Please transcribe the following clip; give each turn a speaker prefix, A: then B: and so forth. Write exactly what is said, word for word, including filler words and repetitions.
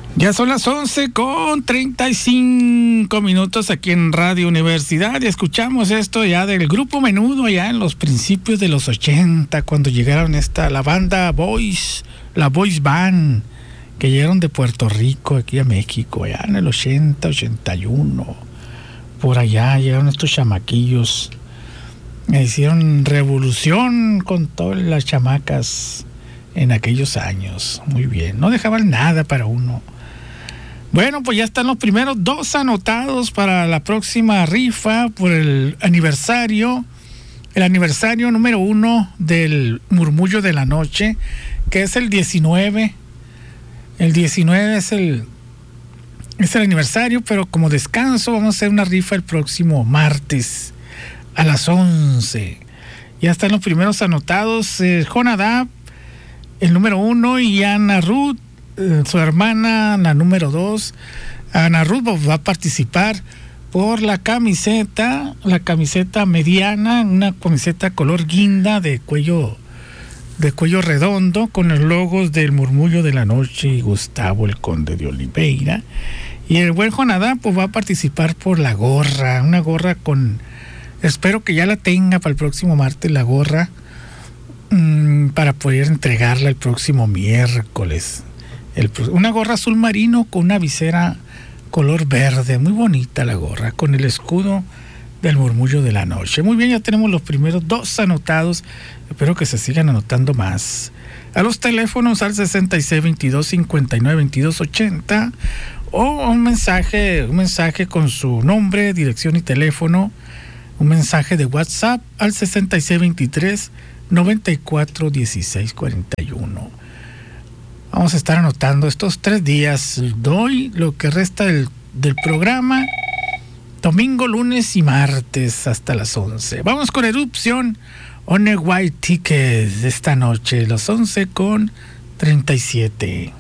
A: Ya son las once con treinta y cinco minutos aquí en Radio Universidad y escuchamos esto ya del Grupo Menudo ya en los principios de los ochenta, cuando llegaron esta, la banda Boys, la Boys Band, que llegaron de Puerto Rico aquí a México, ya en el ochenta, ochenta y uno, por allá llegaron estos chamaquillos, hicieron revolución con todas las chamacas en aquellos años, muy bien, no dejaban nada para uno. Bueno, pues ya están los primeros dos anotados para la próxima rifa por el aniversario, el aniversario número uno del Murmullo de la Noche, que es el diecinueve. El diecinueve es el, es el aniversario, pero como descanso vamos a hacer una rifa el próximo martes a las once. Ya están los primeros anotados, eh, Jonadab, el número uno, y Ana Ruth, su hermana, la número dos. Ana Ruth va a participar por la camiseta, la camiseta mediana, una camiseta color guinda de cuello, de cuello redondo, con los logos del Murmullo de la Noche y Gustavo el Conde de Oliveira. Y el buen Jonadab pues va a participar por la gorra, una gorra con, espero que ya la tenga para el próximo martes, la gorra, mmm, para poder entregarla el próximo miércoles. El, una gorra azul marino con una visera color verde, muy bonita la gorra, con el escudo del Murmullo de la Noche. Muy bien, ya tenemos los primeros dos anotados, espero que se sigan anotando más. A los teléfonos al sesenta y seis, veintidós, cincuenta y nueve, veintidós, ochenta, o un mensaje, un mensaje con su nombre, dirección y teléfono, un mensaje de WhatsApp al sesenta y seis, veintitrés, noventa y cuatro, dieciséis, cuarenta y uno. Vamos a estar anotando estos tres días, doy lo que resta del, del programa, domingo, lunes y martes hasta las once. Vamos con Erupción on a White Ticket esta noche, las once con treinta y siete.